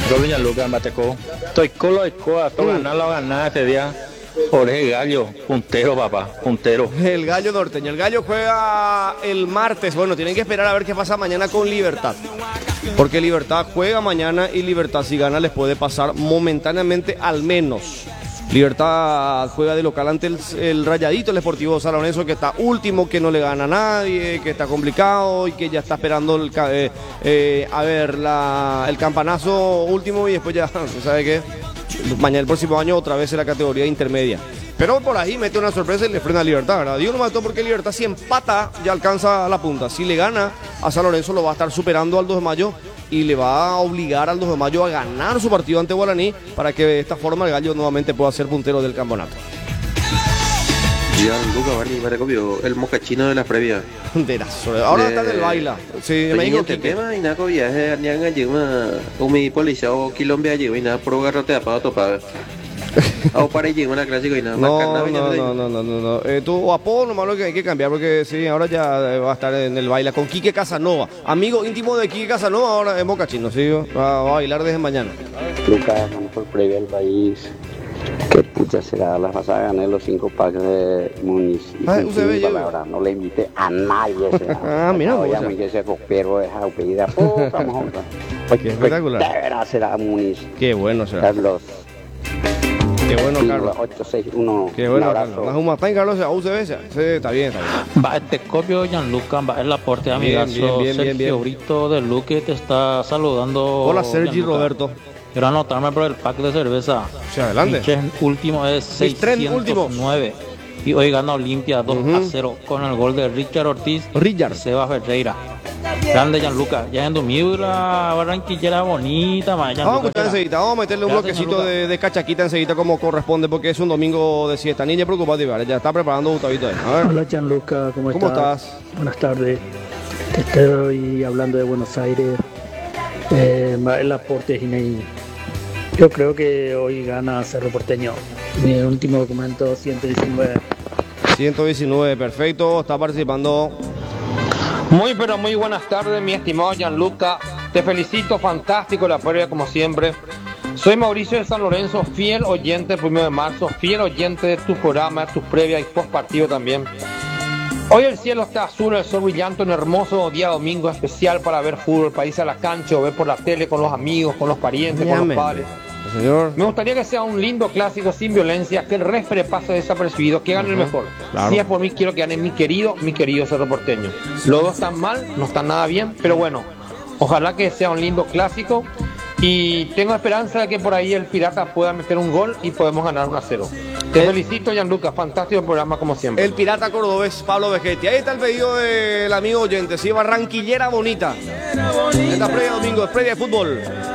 Doña Lucas Mateco. Estoy colo de coa, todo ganar este día. Por el gallo, puntero papá, puntero. El gallo norteño. El gallo juega el martes. Bueno, tienen que esperar a ver qué pasa mañana con Libertad. Porque Libertad juega mañana y Libertad si gana les puede pasar momentáneamente al menos. Libertad juega de local ante el Rayadito, el Sportivo San Lorenzo, que está último, que no le gana a nadie, que está complicado y que ya está esperando el campanazo último y después ya, ¿sabe qué? Mañana el próximo año otra vez en la categoría intermedia. Pero por ahí mete una sorpresa y le frena a Libertad, ¿verdad? Digo no mató porque Libertad si empata ya alcanza la punta. Si le gana a San Lorenzo lo va a estar superando al 2 de mayo y le va a obligar al 2 de mayo a ganar su partido ante Guaraní para que de esta forma el gallo nuevamente pueda ser puntero del campeonato. Gianluca Barney me recopió el mocachino de las previas. Ahora está en el baila. Sí, me dijo que tema y nada viaje andían allí un mi policía o quilombe allí y nada pro garrote para topar. O para allí una clásico y nada. No. Tu apodo nomás lo que hay que cambiar porque sí, ahora ya va a estar en el baile con Quique Casanova. Amigo íntimo de Quique Casanova, ahora es mocachino, sí, va a bailar desde mañana. Lucas, vamos por previa del país. Qué pucha será, las vas a ganar los 5 packs de Muniz. No le invite a nadie. Mira, ya que se copero es pedida. Qué espectacular. Será Muniz. Qué bueno será. Carlos. Qué bueno, Carlos. 861. Qué bueno, Carlos. ¿Un Mustang, Carlos? ¿A UCB? Sí, está bien. Va este copio Gianluca, va el aporte amigazo. Sergio Brito de Luque te está saludando. Hola, Sergi Roberto. Quiero anotarme por el pack de cerveza. Sí, adelante. El último es 609. Y hoy gana Olimpia 2-0 con el gol de Richard Ortiz. Sebas Ferreira. Grande Gianluca. Ya en domingo la Barranquillera bonita. Vamos a escuchar enseguida. Vamos a meterle un bloquecito de cachaquita enseguida como corresponde porque es un domingo de siesta. Niña preocupada, ya está preparando Gustavito ahí. Hola Gianluca, ¿cómo estás? Buenas tardes. Te estoy hablando de Buenos Aires. El aporte es Inei. Yo creo que hoy gana Cerro Porteño. Mi último documento 119. 119, perfecto. Está participando. Muy pero muy buenas tardes, mi estimado Gianluca. Te felicito, fantástico la previa como siempre. Soy Mauricio de San Lorenzo, fiel oyente del 1 de marzo, fiel oyente de tu programa, de tus previas y post partido también. Hoy el cielo está azul, el sol brillante, un hermoso día domingo especial para ver fútbol, para irse a la cancha o ver por la tele con los amigos, con los parientes, con los padres. Señor. Me gustaría que sea un lindo clásico sin violencia, que el refere pase desapercibido, que gane el mejor. Claro. Si es por mí, quiero que gane mi querido Cerro Porteño. Los dos están mal, no están nada bien, pero bueno, ojalá que sea un lindo clásico y tengo esperanza de que por ahí el Pirata pueda meter un gol y podemos ganar 1-0. Te felicito, Gianluca, fantástico programa como siempre. El Pirata cordobés, Pablo Vegetti. Ahí está el pedido del amigo oyente, sí, Barranquillera bonita. Esta previa domingo, es previa de fútbol.